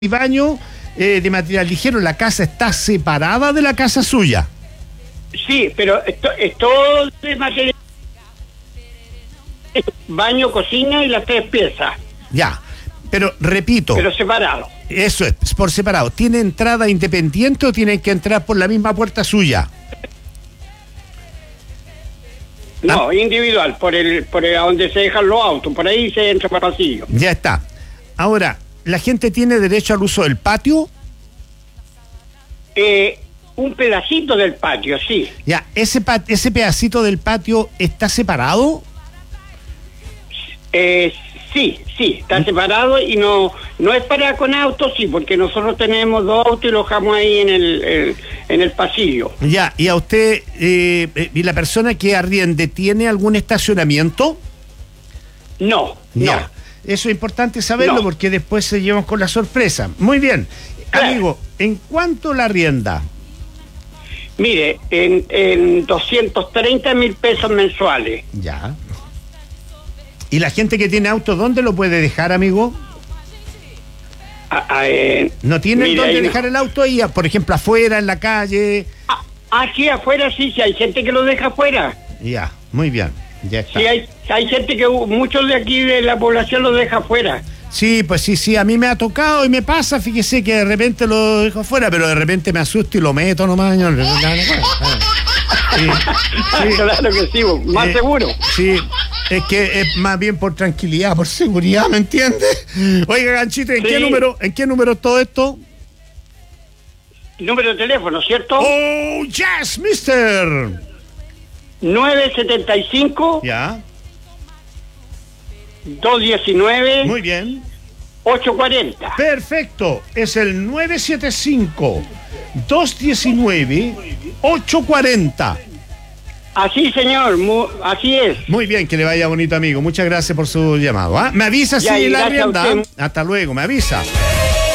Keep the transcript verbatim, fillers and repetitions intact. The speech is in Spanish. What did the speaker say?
y baño eh, de material ligero. ¿La casa está separada de la casa suya? Sí, pero esto, es todo de material. Baño, cocina y las tres piezas. Ya, pero repito. Pero separado. Eso es, por separado. ¿Tiene entrada independiente o tienen que entrar por la misma puerta suya? No, ah. individual, por el, por el, a donde se dejan los autos, por ahí se entra para el pasillo. Ya está. Ahora, ¿la gente tiene derecho al uso del patio? Eh, un pedacito del patio, sí. Ya, ¿ese, pa- ese pedacito del patio está separado? Eh, sí, sí, está separado y no no es para con autos, sí, porque nosotros tenemos dos autos y los dejamos ahí en el, el en el pasillo. Ya, ¿y a usted eh, eh, y la persona que arriende tiene algún estacionamiento? No, Ya. no. Eso es importante saberlo No. porque después se llevan con la sorpresa. Muy bien. Claro. Amigo, ¿en cuánto la arrienda? Mire, en, en doscientos treinta mil pesos mensuales. Ya. ¿Y la gente que tiene auto, dónde lo puede dejar, amigo? Ah, ah, eh, ¿No tienen mire, dónde ahí no. dejar el auto ahí? Por ejemplo, afuera, en la calle. Ah, ah, sí, afuera sí, sí, hay gente que lo deja afuera. Ya, muy bien. Ya está. Sí, hay, hay gente que, muchos de aquí de la población lo deja afuera. Sí, pues sí, sí, a mí me ha tocado y me pasa, fíjese que de repente lo dejo afuera, pero de repente me asusto y lo meto nomás. No, no, no, no, no. Sí, sí. Claro que sí, más Eh, seguro. Sí, es que es más bien por tranquilidad, por seguridad, ¿me entiende? Oiga, Ganchito, ¿en Sí. qué número, en qué número todo esto? Número de teléfono, ¿cierto? Oh, yes, mister. nueve setenta y cinco, Ya, doscientos diecinueve, muy bien. ochocientos cuarenta. Perfecto, es el nueve siete cinco, dos diecinueve, ocho cuarenta. Así, señor, mu- así es. Muy bien, que le vaya bonito, amigo. Muchas gracias por su llamado. ¿Ah? Me avisa Ya, si y la gracias a rienda. usted. Hasta luego, me avisa.